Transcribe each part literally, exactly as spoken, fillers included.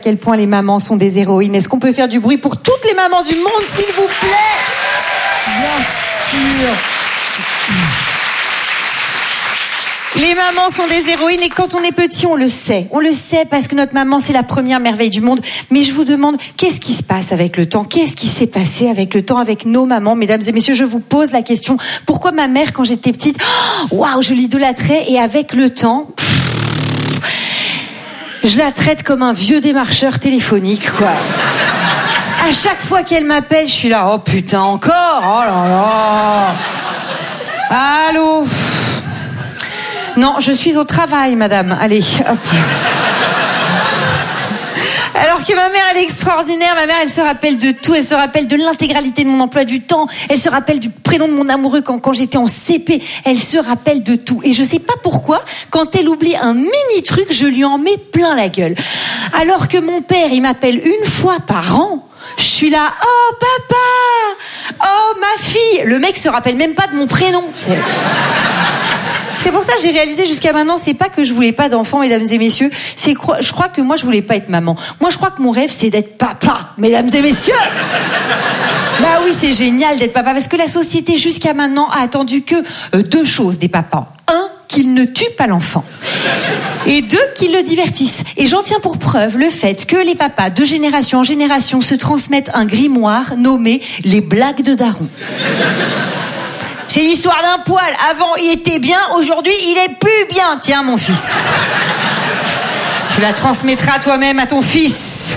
quel point les mamans sont des héroïnes. Est-ce qu'on peut faire du bruit pour toutes les mamans du monde, s'il vous plaît? Bien sûr. Les mamans sont des héroïnes et quand on est petit, on le sait. On le sait parce que notre maman, c'est la première merveille du monde. Mais je vous demande, qu'est-ce qui se passe avec le temps? Qu'est-ce qui s'est passé avec le temps, avec nos mamans? Mesdames et messieurs, je vous pose la question. Pourquoi ma mère, quand j'étais petite, waouh, je l'idolâtrais et avec le temps, pff, je la traite comme un vieux démarcheur téléphonique, quoi. À chaque fois qu'elle m'appelle, je suis là, oh putain, encore? Oh là là. Allô? Non, je suis au travail, madame. Allez, hop. Alors que ma mère, elle est extraordinaire. Ma mère, elle se rappelle de tout. Elle se rappelle de l'intégralité de mon emploi du temps. Elle se rappelle du prénom de mon amoureux quand, quand j'étais en C P. Elle se rappelle de tout. Et je sais pas pourquoi, quand elle oublie un mini truc, je lui en mets plein la gueule. Alors que mon père, il m'appelle une fois par an. Je suis là, oh papa, oh ma fille. Le mec se rappelle même pas de mon prénom. C'est... C'est pour ça que j'ai réalisé jusqu'à maintenant, c'est pas que je voulais pas d'enfants, mesdames et messieurs, c'est je crois que moi je voulais pas être maman. Moi je crois que mon rêve c'est d'être papa, mesdames et messieurs. Bah oui, c'est génial d'être papa parce que la société jusqu'à maintenant a attendu que euh, deux choses des papas. Un, qu'ils ne tuent pas l'enfant. Et deux, qu'ils le divertissent. Et j'en tiens pour preuve le fait que les papas, de génération en génération, se transmettent un grimoire nommé les blagues de daron. C'est l'histoire d'un poil. Avant, il était bien. Aujourd'hui, il est plus bien. Tiens, mon fils. Tu la transmettras toi-même à ton fils.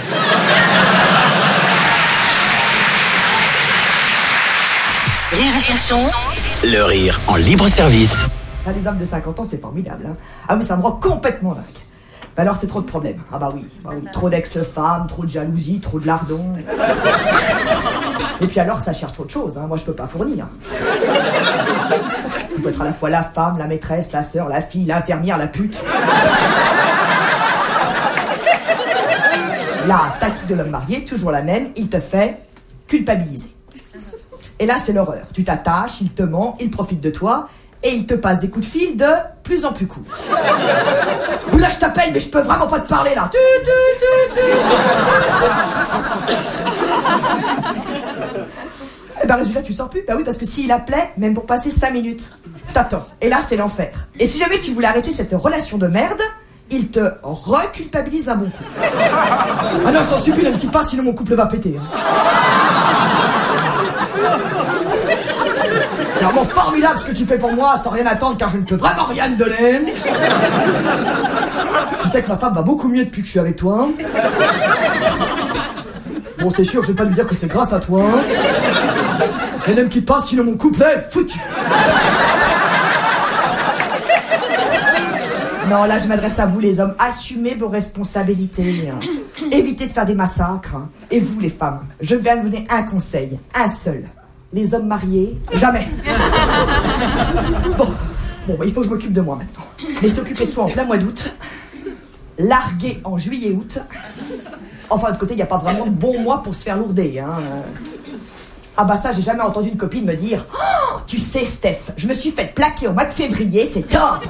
Rire et chanson. Le rire en libre service. Ça, les hommes de cinquante ans, c'est formidable. Hein. Ah, mais ça me rend complètement dingue. Bah alors, c'est trop de problèmes. Ah bah oui, bah oui. Trop d'ex-femmes, trop de jalousie, trop de lardons. Et puis alors, ça cherche autre chose. Hein. Moi, je peux pas fournir. Il faut être à la fois la femme, la maîtresse, la sœur, la fille, l'infirmière, la pute. La tactique de l'homme marié, toujours la même, il te fait culpabiliser. Et là, c'est l'horreur. Tu t'attaches, il te ment, il profite de toi, et il te passe des coups de fil de plus en plus courts. Là, je t'appelle, mais je peux vraiment pas te parler, là. Et ben, résultat, tu sors plus. Bah oui, parce que s'il appelait, même pour passer cinq minutes, t'attends. Et là, c'est l'enfer. Et si jamais tu voulais arrêter cette relation de merde, il te reculpabilise un bon coup. Ah non, je t'en supplie, ne me quitte pas, sinon mon couple va péter. Hein. C'est vraiment formidable ce que tu fais pour moi, sans rien attendre, car je ne peux vraiment rien te donner. Tu sais que ma femme va beaucoup mieux depuis que je suis avec toi. Bon, c'est sûr, je vais pas lui dire que c'est grâce à toi. Et ne me quitte pas, sinon mon couple est foutu. Non, là, je m'adresse à vous, les hommes. Assumez vos responsabilités. Évitez de faire des massacres. Et vous, les femmes, je viens de vous donner un conseil. Un seul. Les hommes mariés, jamais. Bon, bon bah, il faut que je m'occupe de moi maintenant. Mais s'occuper de soi en plein mois d'août, larguer en juillet-août. Enfin, de côté, il n'y a pas vraiment de bon mois pour se faire lourder. Hein. Ah bah ça, j'ai jamais entendu une copine me dire oh, tu sais, Steph, je me suis fait plaquer au mois de février, c'est top.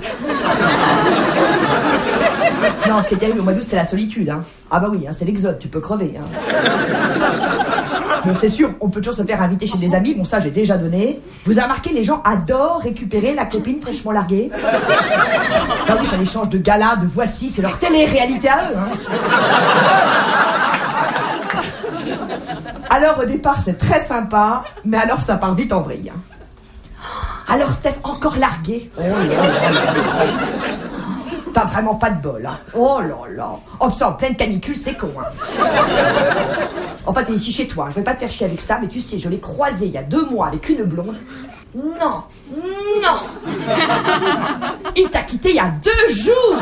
Non, ce qui est terrible au mois d'août, c'est la solitude. Hein. Ah bah oui, hein, c'est l'exode, tu peux crever. Hein. Bon, c'est sûr, on peut toujours se faire inviter chez des amis. Bon, ça, j'ai déjà donné. Vous avez remarqué, les gens adorent récupérer la copine fraîchement larguée. Ah oui, ça les change de gala, de voici, c'est leur télé-réalité à eux. Hein. Alors, au départ, c'est très sympa, mais alors, ça part vite en vrille. Alors, Steph, encore largué. Oh là là là. T'as vraiment pas de bol, hein. Oh là là. Oh, ça, en pleine canicule, c'est con, hein. Enfin, t'es ici chez toi, je vais pas te faire chier avec ça, mais tu sais, je l'ai croisé il y a deux mois avec une blonde. Non, non. Il t'a quitté il y a deux jours.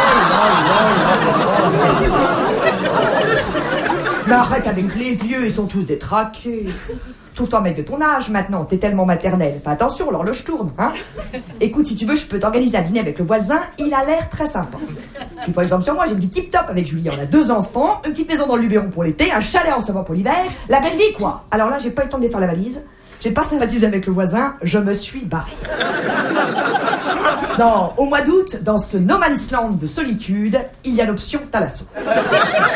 Mais arrête avec les vieux, ils sont tous détraqués. Trouve-toi un mec de ton âge maintenant, t'es tellement maternelle. Fais attention, l'horloge tourne, hein. Écoute, si tu veux, je peux t'organiser un dîner avec le voisin, il a l'air très sympa. Puis par exemple, sur moi, j'ai une vie tip-top avec Julie. On a deux enfants, une petite maison dans le Luberon pour l'été, un chalet en Savoie pour l'hiver, la belle vie, quoi. Alors là, j'ai pas eu le temps de faire la valise. J'ai pas sympathisé avec le voisin, je me suis barré. Non, au mois d'août, dans ce no man's land de solitude, il y a l'option Thalasso.